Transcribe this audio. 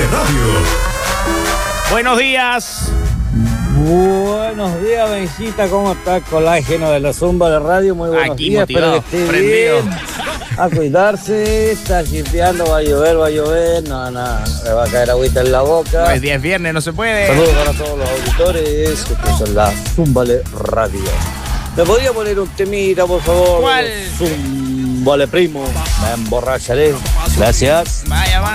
Radio. Buenos días. Buenos días, Benjita, ¿cómo está? Colágeno de la Zumba de Radio, muy buenos Aquí días, motivado, espero que esté prendido. bien. A cuidarse, está chifleando, va a llover, no, le va a caer agüita en la boca. No es 10 viernes, no se puede. Saludos para todos los auditores, que son la Zumbale Radio. ¿Me podría poner un temita, por favor? ¿Cuál? Zumbale primo, me emborracharé. Gracias. Vaya,